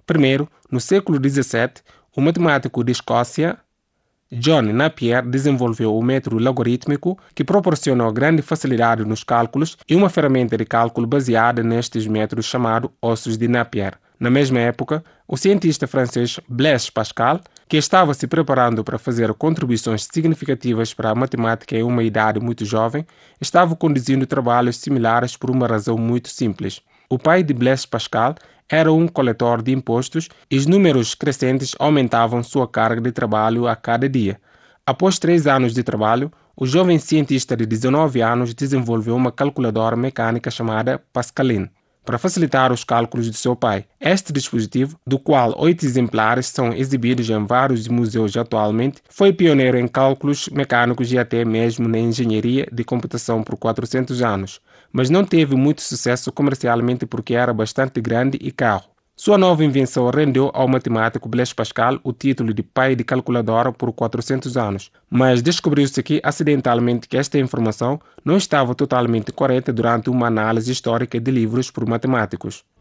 Primeiro, no século XVII, o matemático de Escócia, John Napier, desenvolveu o método logarítmico, que proporcionou grande facilidade nos cálculos e uma ferramenta de cálculo baseada nestes métodos chamado ossos de Napier. Na mesma época, o cientista francês Blaise Pascal, que estava se preparando para fazer contribuições significativas para a matemática em uma idade muito jovem, estava conduzindo trabalhos similares por uma razão muito simples. O pai de Blaise Pascal era um coletor de impostos e os números crescentes aumentavam sua carga de trabalho a cada dia. Após 3 anos de trabalho, o jovem cientista de 19 anos desenvolveu uma calculadora mecânica chamada Pascaline para facilitar os cálculos de seu pai. Este dispositivo, do qual 8 exemplares são exibidos em vários museus atualmente, foi pioneiro em cálculos mecânicos e até mesmo na engenharia de computação por 400 anos, mas não teve muito sucesso comercialmente porque era bastante grande e caro. Sua nova invenção rendeu ao matemático Blaise Pascal o título de pai de calculadora por 400 anos, mas descobriu-se que acidentalmente que esta informação não estava totalmente correta durante uma análise histórica de livros por matemáticos.